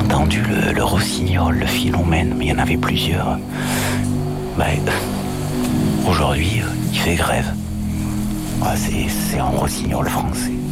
entendu le rossignol, le philomène, mais il y en avait plusieurs. Aujourd'hui, il fait grève. C'est un rossignol français.